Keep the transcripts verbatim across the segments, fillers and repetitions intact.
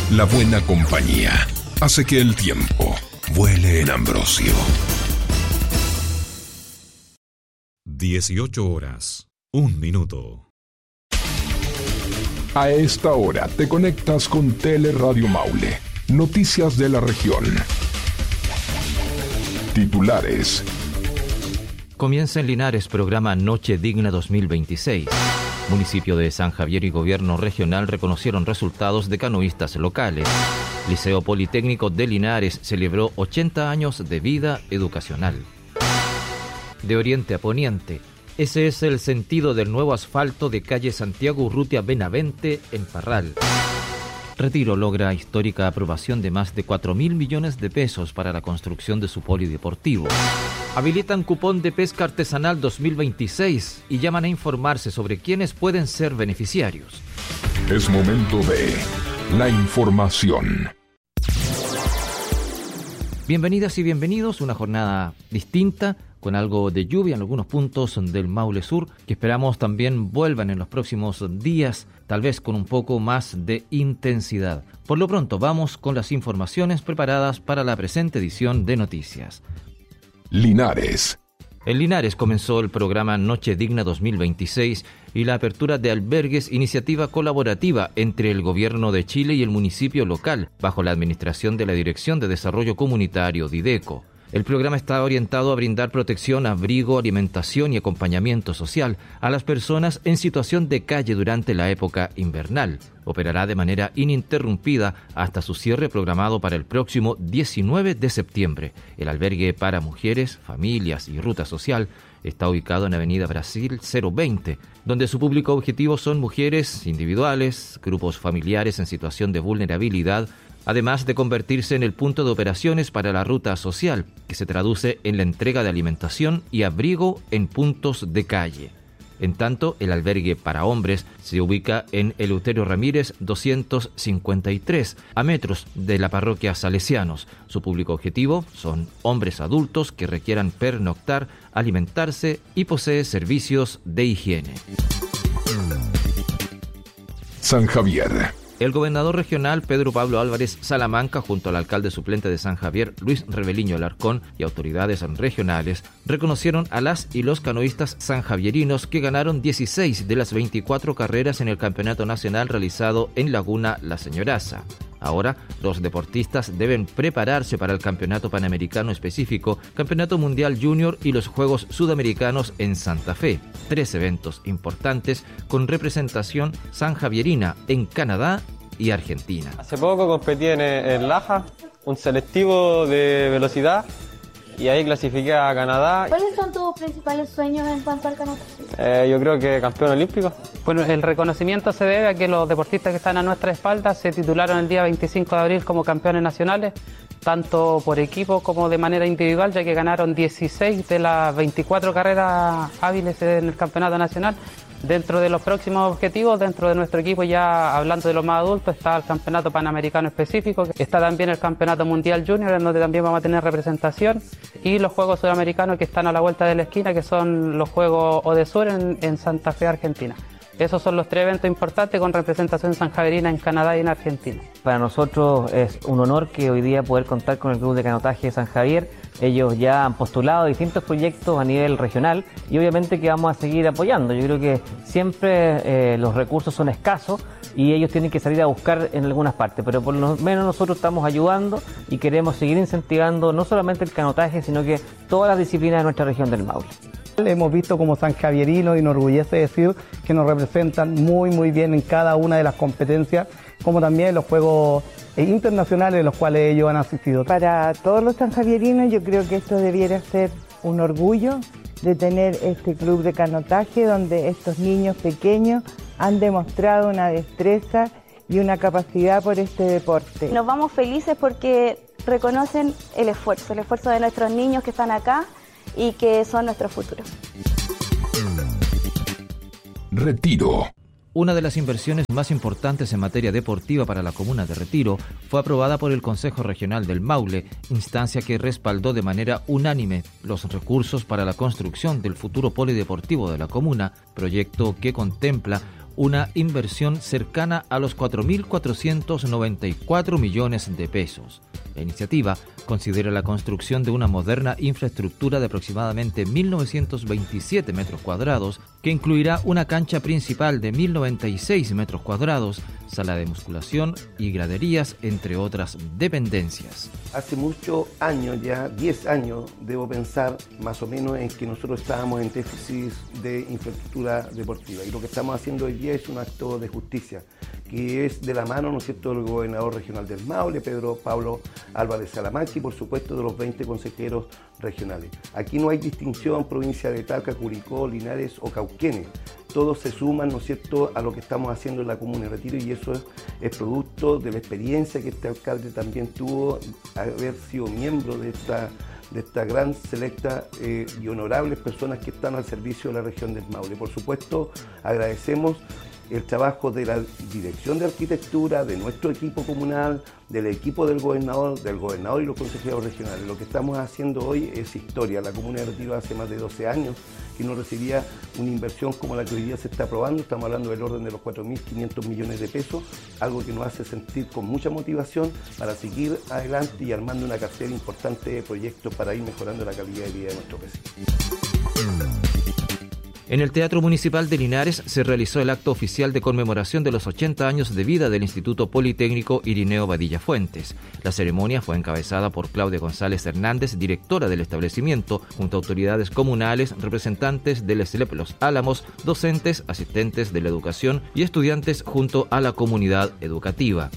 La buena compañía hace que el tiempo vuele en Ambrosio. dieciocho horas, un minuto. A esta hora te conectas con Teleradio Maule. Noticias de la región. Titulares. Comienza en Linares programa Noche Digna dos mil veintiséis. Municipio de San Javier y Gobierno Regional reconocieron resultados de canoístas locales. Liceo Politécnico de Linares celebró ochenta años de vida educacional. De oriente a poniente, ese es el sentido del nuevo asfalto de calle Santiago Urrutia Benavente en Parral. Retiro logra histórica aprobación de más de cuatro mil millones de pesos para la construcción de su polideportivo. Habilitan cupón de pesca artesanal dos mil veintiséis y llaman a informarse sobre quiénes pueden ser beneficiarios. Es momento de la información. Bienvenidas y bienvenidos, una jornada distinta, con algo de lluvia en algunos puntos del Maule Sur, que esperamos también vuelvan en los próximos días, tal vez con un poco más de intensidad. Por lo pronto, vamos con las informaciones preparadas para la presente edición de Noticias. Linares. En Linares comenzó el programa Noche Digna dos mil veintiséis y la apertura de albergues, iniciativa colaborativa entre el Gobierno de Chile y el municipio local, bajo la administración de la Dirección de Desarrollo Comunitario, Dideco. El programa está orientado a brindar protección, abrigo, alimentación y acompañamiento social a las personas en situación de calle durante la época invernal. Operará de manera ininterrumpida hasta su cierre programado para el próximo diecinueve de septiembre. El albergue para mujeres, familias y ruta social está ubicado en Avenida Brasil cero veinte, donde su público objetivo son mujeres individuales, grupos familiares en situación de vulnerabilidad, además de convertirse en el punto de operaciones para la ruta social, que se traduce en la entrega de alimentación y abrigo en puntos de calle. En tanto, el albergue para hombres se ubica en Eleuterio Ramírez doscientos cincuenta y tres, a metros de la parroquia Salesianos. Su público objetivo son hombres adultos que requieran pernoctar, alimentarse y posee servicios de higiene. San Javier. El gobernador regional Pedro Pablo Álvarez Salamanca, junto al alcalde suplente de San Javier, Luis Reveliño Alarcón, y autoridades regionales, reconocieron a las y los canoístas sanjavierinos que ganaron dieciséis de las veinticuatro carreras en el campeonato nacional realizado en Laguna La Señoraza. Ahora, los deportistas deben prepararse para el Campeonato Panamericano Específico, Campeonato Mundial Junior y los Juegos Sudamericanos en Santa Fe. Tres eventos importantes con representación sanjavierina en Canadá y Argentina. Hace poco competí en, en Laja, un selectivo de velocidad, y ahí clasifiqué a Canadá. ¿Cuáles son tus principales sueños en cuanto al canotaje? Eh, yo creo que campeón olímpico. Bueno, el reconocimiento se debe a que los deportistas que están a nuestra espalda se titularon el día veinticinco de abril como campeones nacionales, tanto por equipo como de manera individual, ya que ganaron dieciséis de las veinticuatro carreras hábiles en el campeonato nacional. Dentro de los próximos objetivos, dentro de nuestro equipo, ya hablando de los más adultos, está el Campeonato Panamericano Específico, está también el Campeonato Mundial Junior, en donde también vamos a tener representación, y los Juegos Sudamericanos que están a la vuelta de la esquina, que son los Juegos Odesur en, en Santa Fe, Argentina. Esos son los tres eventos importantes con representación sanjaverina en Canadá y en Argentina. Para nosotros es un honor que hoy día poder contar con el Club de Canotaje de San Javier. Ellos ya han postulado distintos proyectos a nivel regional y obviamente que vamos a seguir apoyando. Yo creo que siempre eh, los recursos son escasos y ellos tienen que salir a buscar en algunas partes, pero por lo menos nosotros estamos ayudando y queremos seguir incentivando no solamente el canotaje, sino que todas las disciplinas de nuestra región del Maule. Hemos visto como sanjavierinos y nos orgullece decir que nos representan muy muy bien en cada una de las competencias, como también en los Juegos internacionales en los cuales ellos han asistido. Para todos los sanjavierinos yo creo que esto debiera ser un orgullo de tener este club de canotaje donde estos niños pequeños han demostrado una destreza y una capacidad por este deporte. Nos vamos felices porque reconocen el esfuerzo, el esfuerzo de nuestros niños que están acá y que son nuestro futuro. Retiro. Una de las inversiones más importantes en materia deportiva para la comuna de Retiro fue aprobada por el Consejo Regional del Maule, instancia que respaldó de manera unánime los recursos para la construcción del futuro polideportivo de la comuna, proyecto que contempla una inversión cercana a los cuatro mil cuatrocientos noventa y cuatro millones de pesos. La iniciativa considera la construcción de una moderna infraestructura de aproximadamente mil novecientos veintisiete metros cuadrados, que incluirá una cancha principal de mil noventa y seis metros cuadrados, sala de musculación y graderías, entre otras dependencias. Hace muchos años, ya diez años, debo pensar más o menos en que nosotros estábamos en déficit de infraestructura deportiva, y lo que estamos haciendo hoy día es un acto de justicia, que es de la mano, ¿no es cierto?, del gobernador regional del Maule, Pedro Pablo Álvarez Salamanca, y por supuesto de los veinte consejeros regionales. Aquí no hay distinción, provincia de Talca, Curicó, Linares o Cauquenes. Todos se suman, ¿no es cierto?, a lo que estamos haciendo en la comuna de Retiro, y eso es, es producto de la experiencia que este alcalde también tuvo, haber sido miembro de esta, de esta gran, selecta eh, y honorables personas que están al servicio de la región del Maule. Por supuesto, agradecemos el trabajo de la Dirección de Arquitectura, de nuestro equipo comunal, del equipo del gobernador, del gobernador y los consejeros regionales. Lo que estamos haciendo hoy es historia. La comuna de Retiro hace más de doce años que no recibía una inversión como la que hoy día se está aprobando. Estamos hablando del orden de los cuatro mil quinientos millones de pesos, algo que nos hace sentir con mucha motivación para seguir adelante y armando una cartera importante de proyectos para ir mejorando la calidad de vida de nuestros vecinos. En el Teatro Municipal de Linares se realizó el acto oficial de conmemoración de los ochenta años de vida del Instituto Politécnico Irineo Badilla Fuentes. La ceremonia fue encabezada por Claudia González Hernández, directora del establecimiento, junto a autoridades comunales, representantes del S L E P Los Álamos, docentes, asistentes de la educación y estudiantes junto a la comunidad educativa.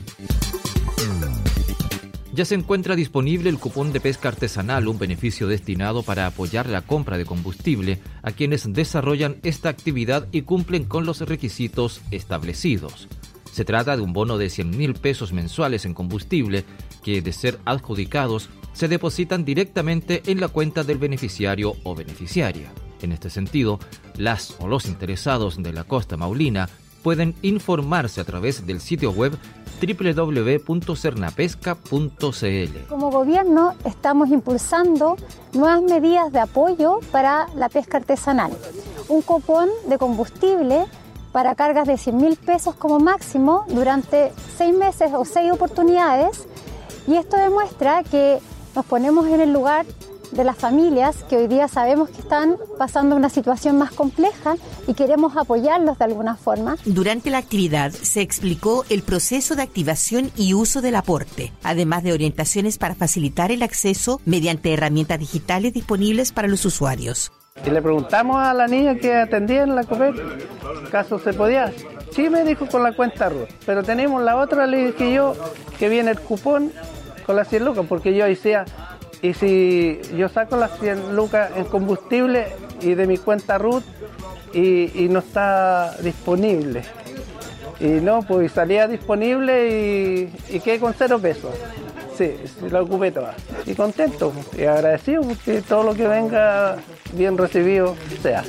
Ya se encuentra disponible el cupón de pesca artesanal, un beneficio destinado para apoyar la compra de combustible a quienes desarrollan esta actividad y cumplen con los requisitos establecidos. Se trata de un bono de cien mil pesos mensuales en combustible que, de ser adjudicados, se depositan directamente en la cuenta del beneficiario o beneficiaria. En este sentido, las o los interesados de la costa maulina pueden informarse a través del sitio web doble u doble u doble u punto cernapesca punto c l. Como gobierno estamos impulsando nuevas medidas de apoyo para la pesca artesanal. Un cupón de combustible para cargas de cien mil pesos como máximo durante seis meses o seis oportunidades, y esto demuestra que nos ponemos en el lugar de las familias que hoy día sabemos que están pasando una situación más compleja y queremos apoyarlos de alguna forma. Durante la actividad se explicó el proceso de activación y uso del aporte, además de orientaciones para facilitar el acceso mediante herramientas digitales disponibles para los usuarios. Y le preguntamos a la niña que atendía en la COPEC, ¿caso se podía? Sí, me dijo con la cuenta R U T, pero tenemos la otra, le dije yo, que viene el cupón con las cien lucas, porque yo decía, y si yo saco las cien lucas en combustible y de mi cuenta R U T y, y no está disponible. Y no, pues salía disponible y, y quedé con cero pesos. Sí, la ocupé toda. Y contento y agradecido porque todo lo que venga bien recibido sea.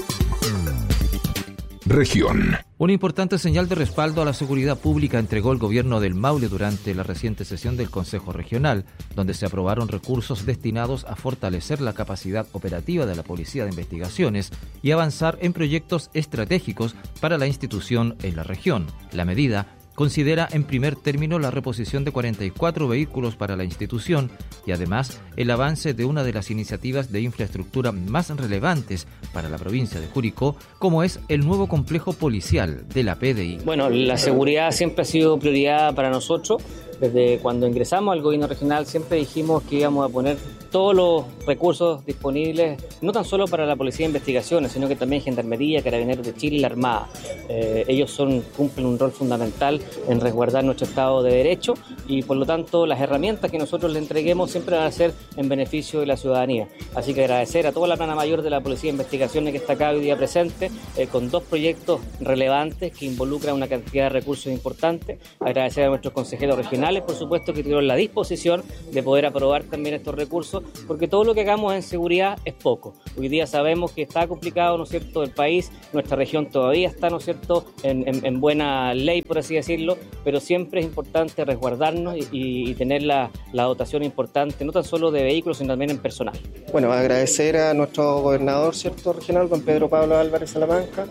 Región. Una importante señal de respaldo a la seguridad pública entregó el gobierno del Maule durante la reciente sesión del Consejo Regional, donde se aprobaron recursos destinados a fortalecer la capacidad operativa de la Policía de Investigaciones y avanzar en proyectos estratégicos para la institución en la región. La medida considera en primer término la reposición de cuarenta y cuatro vehículos para la institución y además el avance de una de las iniciativas de infraestructura más relevantes para la provincia de Curicó, como es el nuevo complejo policial de la P D I. Bueno, la seguridad siempre ha sido prioridad para nosotros. Desde cuando ingresamos al gobierno regional siempre dijimos que íbamos a poner todos los recursos disponibles, no tan solo para la Policía de Investigaciones, sino que también Gendarmería, Carabineros de Chile y la Armada. Eh, ellos son, cumplen un rol fundamental en resguardar nuestro Estado de Derecho y por lo tanto las herramientas que nosotros le entreguemos siempre van a ser en beneficio de la ciudadanía. Así que agradecer a toda la plana mayor de la Policía de Investigaciones que está acá hoy día presente, eh, con dos proyectos relevantes que involucran una cantidad de recursos importantes. Agradecer a nuestros consejeros regionales, por supuesto, que tuvieron la disposición de poder aprobar también estos recursos, porque todo lo que hagamos en seguridad es poco. Hoy día sabemos que está complicado, ¿no es cierto?, el país, nuestra región todavía está, ¿no es cierto?, en, en, en buena ley, por así decirlo, pero siempre es importante resguardarnos y, y tener la, la dotación importante, no tan solo de vehículos, sino también en personal. Bueno, agradecer a nuestro gobernador, ¿cierto?, regional, don Pedro Pablo Álvarez Salamanca,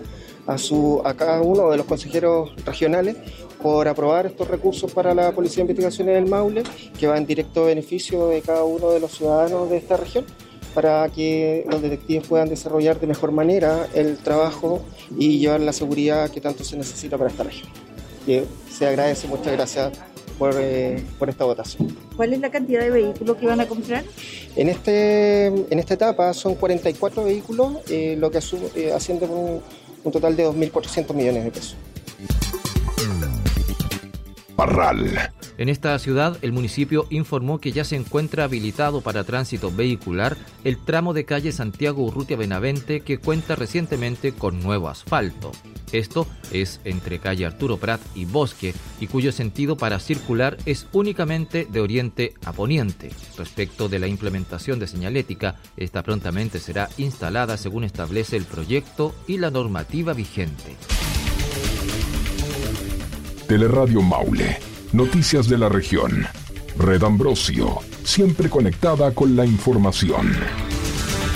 a, su, a cada uno de los consejeros regionales por aprobar estos recursos para la Policía de Investigaciones del Maule, que va en directo beneficio de cada uno de los ciudadanos de esta región, para que los detectives puedan desarrollar de mejor manera el trabajo y llevar la seguridad que tanto se necesita para esta región. Y se agradece, muchas gracias por, eh, por esta votación. ¿Cuál es la cantidad de vehículos que van a comprar? En, este, en esta etapa son cuarenta y cuatro vehículos, eh, lo que asume, eh, asciende por un, un total de dos mil cuatrocientos millones de pesos. Parral. En esta ciudad, el municipio informó que ya se encuentra habilitado para tránsito vehicular el tramo de calle Santiago Urrutia-Benavente, que cuenta recientemente con nuevo asfalto. Esto es entre calle Arturo Prat y Bosque, y cuyo sentido para circular es únicamente de oriente a poniente. Respecto de la implementación de señalética, esta prontamente será instalada según establece el proyecto y la normativa vigente. Teleradio Maule. Noticias de la región. Red Ambrosio. Siempre conectada con la información.